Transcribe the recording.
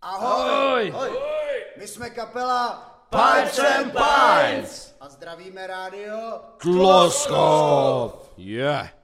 Ahoj! Ahoj! My jsme kapela Pipes and Pints! a zdravíme rádio Tloskov! Yeah!